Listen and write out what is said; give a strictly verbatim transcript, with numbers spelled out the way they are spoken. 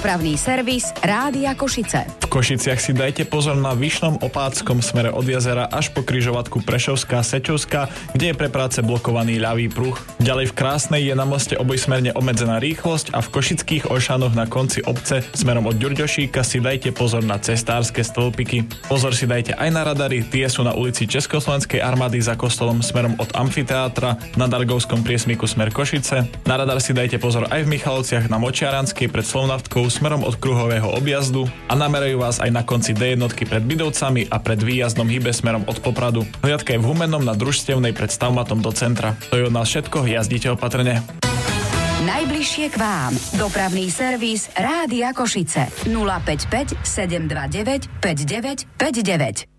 Dopravný servis Rádia Košice. V Košiciach si dajte pozor na Vyšnom Opátskom smere od jazera až po križovatku Prešovská Sečovská, kde je pre práce blokovaný ľavý pruh. Ďalej v Krásnej je na moste obojsmerne obmedzená rýchlosť a v Košických Olšanoch na konci obce smerom od Ďurďošíka si dajte pozor na cestárske stĺpiky. Pozor si dajte aj na radary, tie sú na ulici Československej armády za kostolom smerom od amfiteátra, na Dargovskom priesmyku smer Košice. Na radar si dajte pozor aj v Michalovciach na Močiaranskej pred Slovnaftkou smerom od kruhového objazdu a namerajú vás aj na konci dé jedna pred Bidovcami a pred výjazdom Hybe smerom od Popradu. Hliadka je v Humennom na Družstevnej pred Stavmatom do centra. To je od nás všetko, jazdite opatrne. Najbližšie k vám. Dopravný servis Rádia Košice. nula päť päť sedem dva deväť päť deväť päť deväť.